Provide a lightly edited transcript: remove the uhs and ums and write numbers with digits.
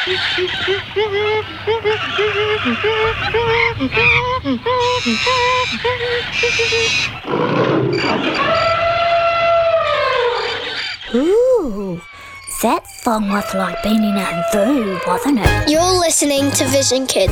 Ooh, that song was like being in a zoo, wasn't it? You're listening to Vision Kids.